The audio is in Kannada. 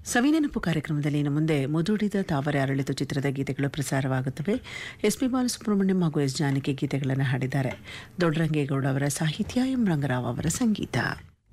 ಸವಿನೆನಪು ಕಾರ್ಯಕ್ರಮದಲ್ಲಿ ಇನ್ನು ಮುಂದೆ ಮುದುಡಿದ ತಾವರೆ ಅರಳಿತು ಚಿತ್ರದ ಗೀತೆಗಳು ಪ್ರಸಾರವಾಗುತ್ತವೆ. ಎಸ್.ಪಿ. ಬಾಲಸುಬ್ರಹ್ಮಣ್ಯಂ ಹಾಗೂ ಎಸ್. ಜಾನಕಿ ಗೀತೆಗಳನ್ನು ಹಾಡಿದ್ದಾರೆ. ದೊಡ್ಡರಂಗೇಗೌಡ ಅವರ ಸಾಹಿತ್ಯ, ಎಂ. ರಂಗರಾವ್ ಅವರ ಸಂಗೀತ.